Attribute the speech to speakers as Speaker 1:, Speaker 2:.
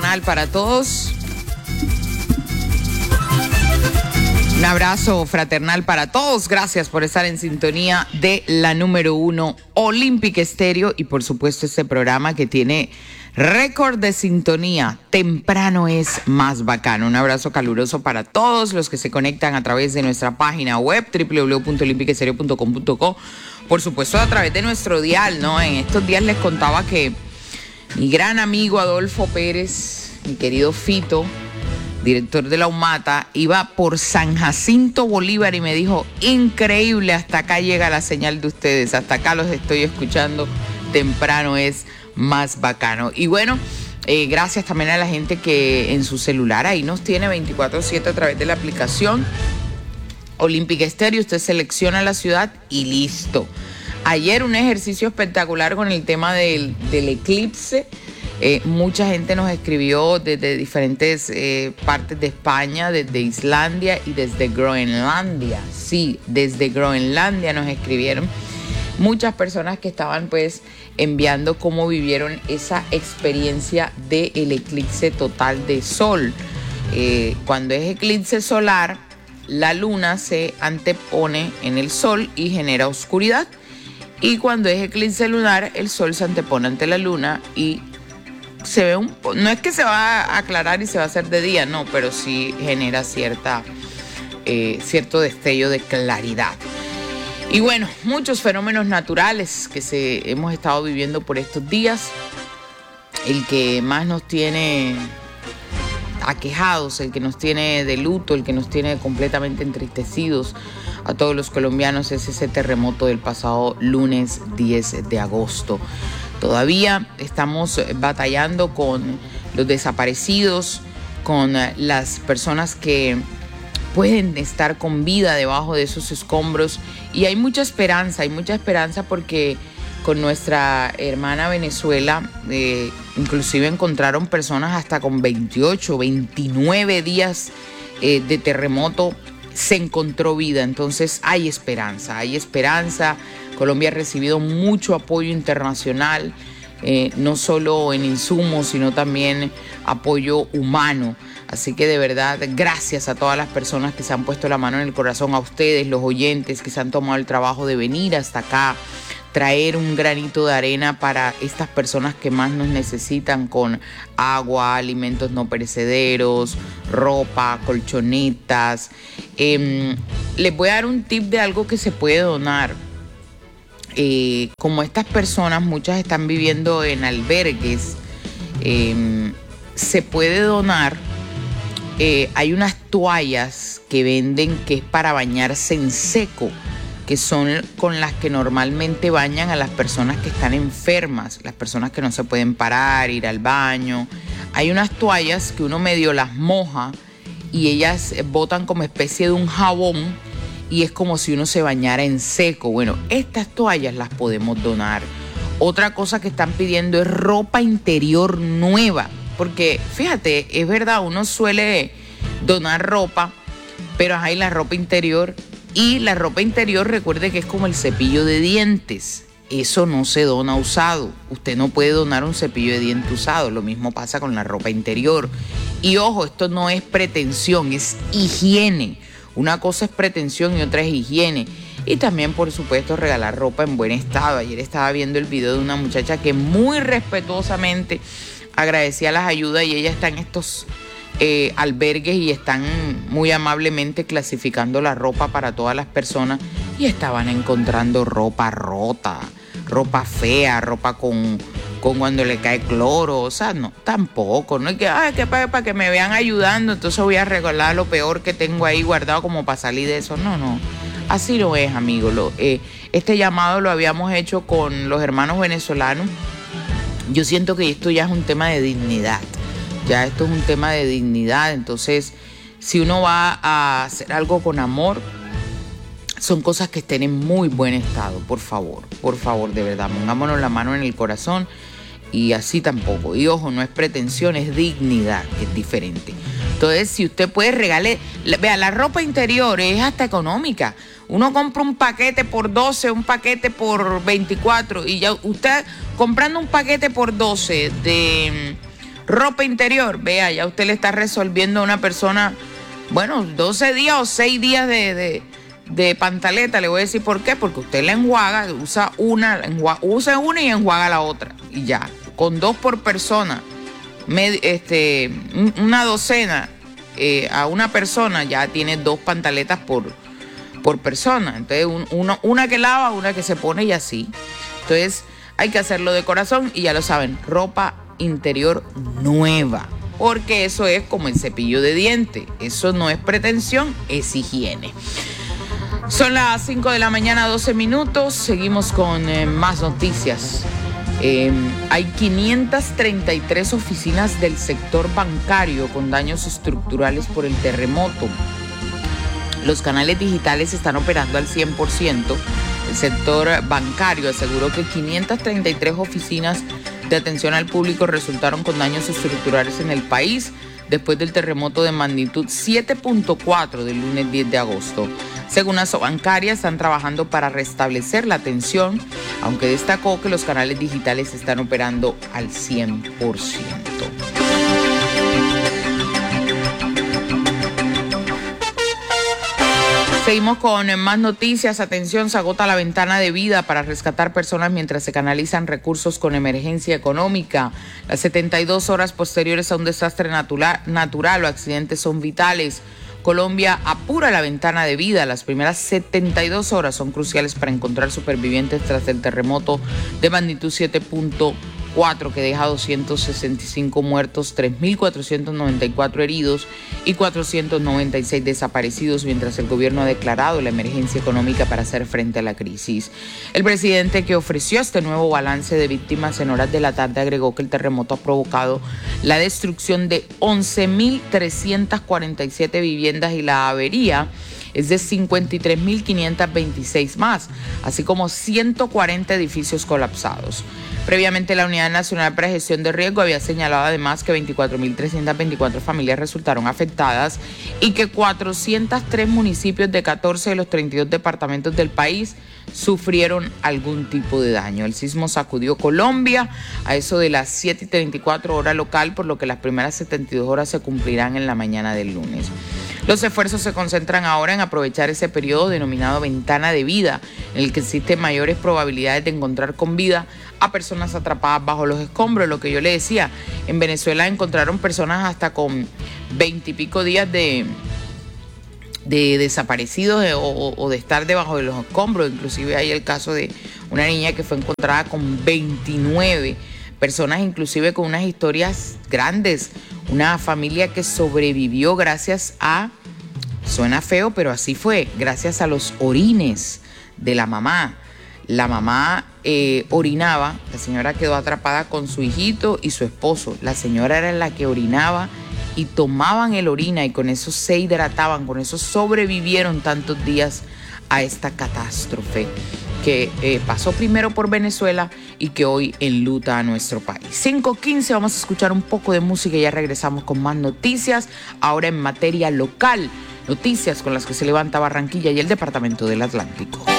Speaker 1: fraternal para todos. Un abrazo fraternal para todos. Gracias por estar en sintonía de la número 1 Olympic Estéreo y por supuesto este programa que tiene récord de sintonía. Temprano es más bacano. Un abrazo caluroso para todos los que se conectan a través de nuestra página web www.olympicestereo.com.co. Por supuesto a través de nuestro dial, ¿no? En estos días les contaba que mi gran amigo Adolfo Pérez, mi querido Fito, director de la UMATA, iba por San Jacinto Bolívar y me dijo, increíble, hasta acá llega la señal de ustedes, hasta acá los estoy escuchando, temprano es más bacano. Y bueno, gracias también a la gente que en su celular ahí nos tiene 24/7 a través de la aplicación Olympic Estéreo. Usted selecciona la ciudad y listo. Ayer un ejercicio espectacular con el tema del eclipse. Mucha gente nos escribió desde diferentes partes de España, desde Islandia y desde Groenlandia. Sí, desde Groenlandia nos escribieron muchas personas que estaban pues enviando cómo vivieron esa experiencia del eclipse total de sol. Cuando es eclipse solar, la luna se antepone en el sol y genera oscuridad. Y cuando es eclipse lunar, el sol se antepone ante la luna y se ve no es que se va a aclarar y se va a hacer de día, no, pero sí genera cierto destello de claridad. Y bueno, muchos fenómenos naturales que hemos estado viviendo por estos días. El que más nos tiene aquejados, el que nos tiene de luto, el que nos tiene completamente entristecidos a todos los colombianos es ese terremoto del pasado lunes 10 de agosto. Todavía estamos batallando con los desaparecidos, con las personas que pueden estar con vida debajo de esos escombros. Y hay mucha esperanza porque con nuestra hermana Venezuela, inclusive encontraron personas hasta con 28, 29 días de terremoto, se encontró vida. Entonces hay esperanza. Colombia ha recibido mucho apoyo internacional, no solo en insumos, sino también apoyo humano. Así que de verdad, gracias a todas las personas que se han puesto la mano en el corazón, a ustedes, los oyentes, que se han tomado el trabajo de venir hasta acá, traer un granito de arena para estas personas que más nos necesitan, con agua, alimentos no perecederos, ropa, colchonetas. Les voy a dar un tip de algo que se puede donar. Como estas personas, muchas están viviendo en albergues, se puede donar. Hay unas toallas que venden que es para bañarse en seco, que son con las que normalmente bañan a las personas que están enfermas, las personas que no se pueden parar, ir al baño. Hay unas toallas que uno medio las moja y ellas botan como especie de un jabón y es como si uno se bañara en seco. Bueno, estas toallas las podemos donar. Otra cosa que están pidiendo es ropa interior nueva, porque fíjate, es verdad, uno suele donar ropa, pero hay la ropa interior. Y la ropa interior, recuerde que es como el cepillo de dientes. Eso no se dona usado. Usted no puede donar un cepillo de dientes usado. Lo mismo pasa con la ropa interior. Y ojo, esto no es pretensión, es higiene. Una cosa es pretensión y otra es higiene. Y también, por supuesto, regalar ropa en buen estado. Ayer estaba viendo el video de una muchacha que muy respetuosamente agradecía las ayudas y ella está en estos albergues y están muy amablemente clasificando la ropa para todas las personas y estaban encontrando ropa rota, ropa fea, ropa con cuando le cae cloro. O sea, no, tampoco, no es que para que me vean ayudando, entonces voy a regalar lo peor que tengo ahí guardado como para salir de eso. No, así no es, amigo. Este llamado lo habíamos hecho con los hermanos venezolanos. Yo siento que esto ya es un tema de dignidad. Ya esto es un tema de dignidad. Entonces, si uno va a hacer algo con amor, son cosas que estén en muy buen estado. Por favor, de verdad, pongámonos la mano en el corazón. Y así tampoco. Y ojo, no es pretensión, es dignidad, que es diferente. Entonces, si usted puede regalar, vea, la ropa interior es hasta económica. Uno compra un paquete por 12, un paquete por 24. Y ya usted comprando un paquete por 12 de Ropa interior, vea, ya usted le está resolviendo a una persona, bueno, 12 días o 6 días de pantaleta. Le voy a decir por qué, porque usted la enjuaga, usa una y enjuaga la otra, y ya, con 2 por persona, una docena a una persona, ya tiene 2 pantaletas por persona. Entonces una que lava, una que se pone y así. Entonces hay que hacerlo de corazón y ya lo saben, ropa interior nueva, porque eso es como el cepillo de diente, eso no es pretensión, es higiene. Son las 5 de la mañana, 12 minutos, seguimos con más noticias. Hay 533 oficinas del sector bancario con daños estructurales por el terremoto. Los canales digitales están operando al 100%. El sector bancario aseguró que 533 oficinas de atención al público resultaron con daños estructurales en el país después del terremoto de magnitud 7.4 del lunes 10 de agosto. Según la bancaria, están trabajando para restablecer la atención, aunque destacó que los canales digitales están operando al 100%. Seguimos con más noticias. Atención, se agota la ventana de vida para rescatar personas mientras se canalizan recursos con emergencia económica. Las 72 horas posteriores a un desastre natural o accidentes son vitales. Colombia apura la ventana de vida. Las primeras 72 horas son cruciales para encontrar supervivientes tras el terremoto de magnitud 7.4 que deja 265 muertos, 3.494 heridos y 496 desaparecidos, mientras el gobierno ha declarado la emergencia económica para hacer frente a la crisis. El presidente, que ofreció este nuevo balance de víctimas en horas de la tarde, agregó que el terremoto ha provocado la destrucción de 11.347 viviendas y la avería es de 53.526 más, así como 140 edificios colapsados. Previamente, la Unidad Nacional para Gestión de Riesgo había señalado además que 24.324 familias resultaron afectadas y que 403 municipios de 14 de los 32 departamentos del país sufrieron algún tipo de daño. El sismo sacudió Colombia a eso de las 7:34 hora local, por lo que las primeras 72 horas se cumplirán en la mañana del lunes. Los esfuerzos se concentran ahora en aprovechar ese periodo denominado ventana de vida, en el que existen mayores probabilidades de encontrar con vida a personas atrapadas bajo los escombros. Lo que yo le decía, en Venezuela encontraron personas hasta con 20 y pico días de desaparecidos o de estar debajo de los escombros. Inclusive hay el caso de una niña que fue encontrada con 29 personas, inclusive con unas historias grandes. Una familia que sobrevivió gracias a, suena feo, pero así fue, gracias a los orines de la mamá. La mamá orinaba, la señora quedó atrapada con su hijito y su esposo. La señora era la que orinaba y tomaban el orina y con eso se hidrataban, con eso sobrevivieron tantos días a esta catástrofe que pasó primero por Venezuela y que hoy enluta a nuestro país. 5:15, vamos a escuchar un poco de música y ya regresamos con más noticias. Ahora en materia local, noticias con las que se levanta Barranquilla y el departamento del Atlántico.